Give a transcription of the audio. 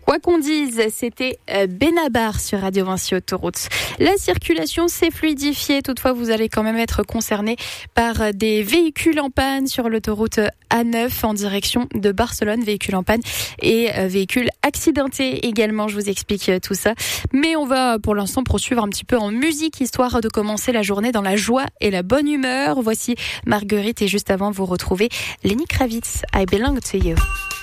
Quoi qu'on dise, c'était Benabar sur Radio Vinci Autoroute. La circulation s'est fluidifiée, toutefois vous allez quand même être concerné par des véhicules en panne sur l'autoroute A9 en direction de Barcelone, véhicules en panne et véhicules accidentés également, je vous explique tout ça. Mais on va pour l'instant poursuivre un petit peu en musique, histoire de commencer la journée dans la joie et la bonne humeur. Voici Marguerite et juste avant vous retrouvez Lenny Kravitz, I Belong to You.